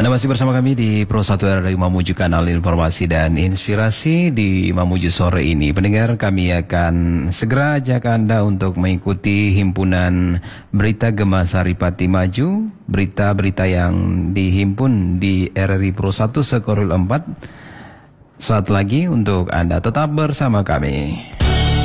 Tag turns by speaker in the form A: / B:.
A: Anda masih bersama kami di Pro 1 RRI Mamuju, kanal informasi dan inspirasi di Mamuju sore ini. Pendengar, kami akan segera ajak Anda untuk mengikuti himpunan berita Gema Saripati Maju, berita-berita yang dihimpun di RRI Pro 1 Sekoril 4. Saat lagi untuk Anda tetap bersama kami.